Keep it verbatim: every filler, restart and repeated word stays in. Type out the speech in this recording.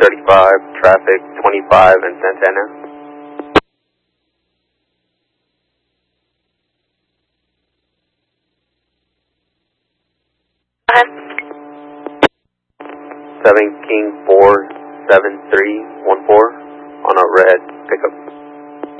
thirty-five, traffic twenty-five in Santana. seven King four seven three one four on a red pickup.